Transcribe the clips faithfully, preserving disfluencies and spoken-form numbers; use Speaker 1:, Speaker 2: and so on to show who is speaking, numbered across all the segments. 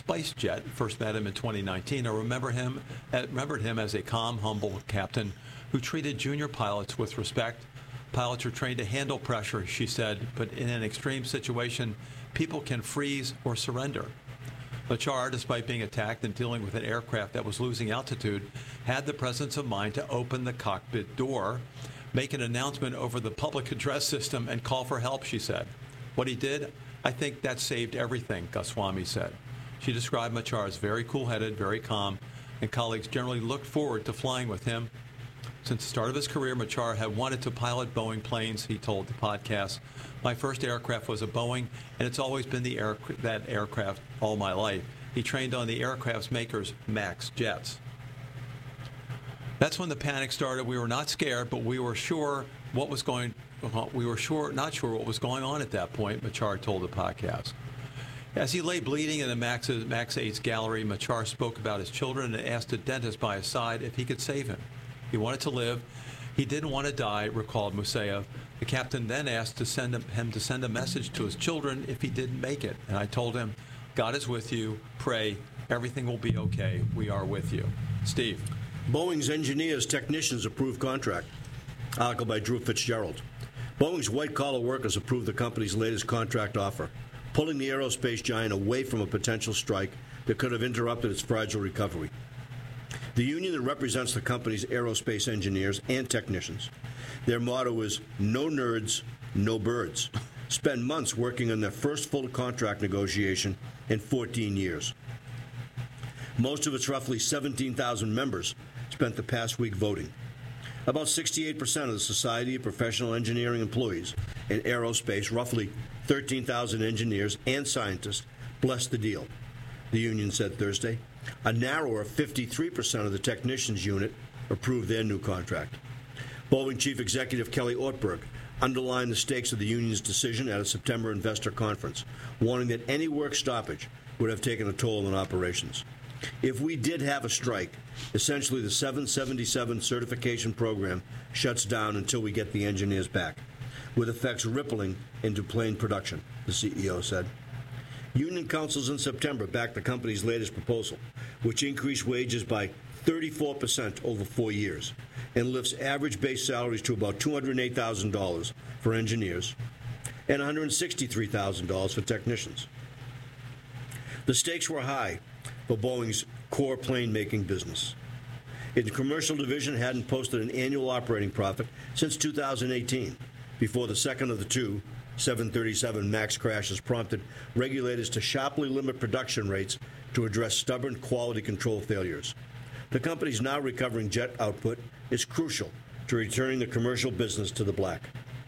Speaker 1: SpiceJet. First met him in twenty nineteen. I remember him, uh, remembered him as a calm, humble captain who treated junior pilots with respect. Pilots are trained to handle pressure, she said, but in an extreme situation, people can freeze or surrender. Machar, despite being attacked and dealing with an aircraft that was losing altitude, had the presence of mind to open the cockpit door, make an announcement over the public address system, and call for help, she said. What he did, I think that saved everything, Goswami said. She described Machar as very cool-headed, very calm, and colleagues generally looked forward to flying with him. Since the start of his career, Machar had wanted to pilot Boeing planes, he told the podcast. My first aircraft was a Boeing, and it's always been the air, that aircraft all my life. He trained on the aircraft's makers, Max jets. That's when the panic started. We were not scared, but we were sure what was going. We were sure, not sure what was going on at that point, Machar told the podcast. As he lay bleeding in the Max, Max eight's gallery, Machar spoke about his children and asked a dentist by his side if he could save him. He wanted to live. He didn't want to die, recalled Musayev. The captain then asked to send him, him to send a message to his children if he didn't make it. And I told him, God is with you. Pray. Everything will be okay. We are with you. Steve.
Speaker 2: Boeing's engineers, technicians approved contract. Article by Drew Fitzgerald. Boeing's white-collar workers approved the company's latest contract offer, pulling the aerospace giant away from a potential strike that could have interrupted its fragile recovery. The union that represents the company's aerospace engineers and technicians. Their motto is, no nerds, no birds. Spend months working on their first full contract negotiation in fourteen years. Most of its roughly seventeen thousand members spent the past week voting. About sixty-eight percent of the Society of Professional Engineering Employees in aerospace, roughly thirteen thousand engineers and scientists, blessed the deal, the union said Thursday. A narrower fifty-three percent of the technicians unit approved their new contract. Boeing Chief Executive Kelly Ortberg underlined the stakes of the union's decision at a September investor conference, warning that any work stoppage would have taken a toll on operations. If we did have a strike, essentially the seven seventy-seven certification program shuts down until we get the engineers back, with effects rippling into plane production, the C E O said. Union councils in September backed the company's latest proposal, which increased wages by thirty-four percent over four years and lifts average base salaries to about two hundred eight thousand dollars for engineers and one hundred sixty-three thousand dollars for technicians. The stakes were high for Boeing's core plane-making business. Its commercial division hadn't posted an annual operating profit since two thousand eighteen, before the second of the two seven thirty-seven MAX crashes prompted regulators to sharply limit production rates to address stubborn quality control failures. The company's now recovering jet output is crucial to returning the commercial business to the black.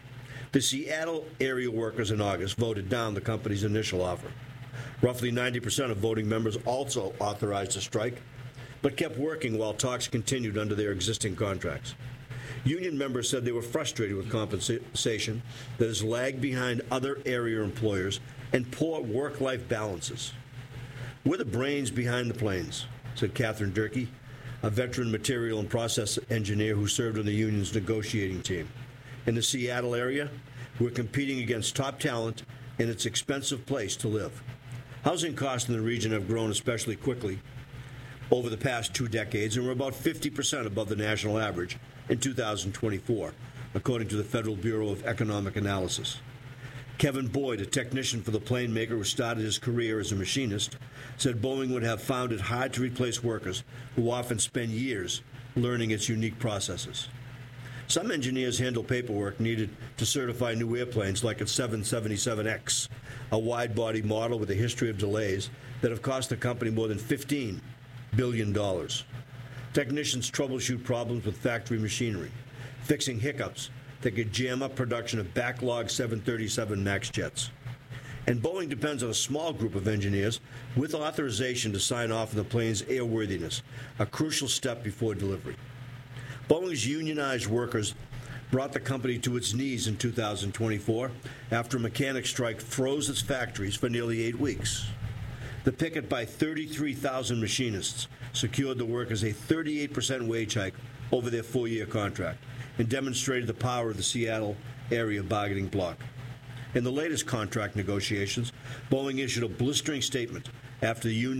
Speaker 2: The Seattle area workers in August voted down the company's initial offer. Roughly ninety percent of voting members also authorized a strike, but kept working while talks continued under their existing contracts. Union members said they were frustrated with compensation that has lagged behind other area employers and poor work-life balances. We're the brains behind the planes, said Catherine Durkee, a veteran material and process engineer who served on the union's negotiating team. In the Seattle area, we're competing against top talent in its expensive place to live. Housing costs in the region have grown especially quickly over the past two decades and were about fifty percent above the national average in two thousand twenty-four, according to the Federal Bureau of Economic Analysis. Kevin Boyd, a technician for the plane maker who started his career as a machinist, said Boeing would have found it hard to replace workers who often spend years learning its unique processes. Some engineers handle paperwork needed to certify new airplanes like its seven seventy-seven X, a wide-body model with a history of delays that have cost the company more than fifteen billion dollars. Technicians troubleshoot problems with factory machinery, fixing hiccups that could jam up production of backlog seven thirty-seven MAX jets. And Boeing depends on a small group of engineers with authorization to sign off on the plane's airworthiness, a crucial step before delivery. Boeing's unionized workers brought the company to its knees in two thousand twenty-four after a mechanic strike froze its factories for nearly eight weeks. The picket by thirty-three thousand machinists secured the workers a thirty-eight percent wage hike over their four-year contract and demonstrated the power of the Seattle area bargaining bloc. In the latest contract negotiations, Boeing issued a blistering statement after the union